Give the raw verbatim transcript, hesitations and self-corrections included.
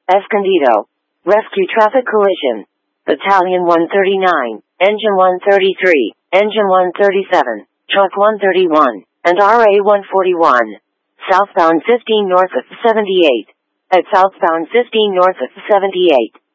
Escondido. Rescue traffic collision. Battalion one thirty-nine, Engine one thirty-three, Engine one thirty-seven, Truck one thirty-one, and R A one forty-one. Southbound fifteen north of seventy-eight. At southbound fifteen north of seventy-eight.